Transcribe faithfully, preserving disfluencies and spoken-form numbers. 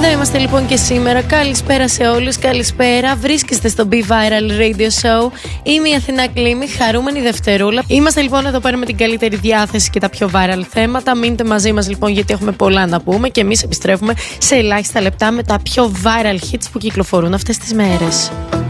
Εδώ είμαστε λοιπόν και σήμερα. Καλησπέρα σε όλους, καλησπέρα. Βρίσκεστε στο Be Viral Radio Show. Είμαι η Αθηνά Κλήμη, χαρούμενη Δευτερούλα. Είμαστε λοιπόν εδώ πέρα με την καλύτερη διάθεση και τα πιο viral θέματα. Μείνετε μαζί μας λοιπόν, γιατί έχουμε πολλά να πούμε και εμείς επιστρέφουμε σε ελάχιστα λεπτά με τα πιο viral hits που κυκλοφορούν αυτές τις μέρες.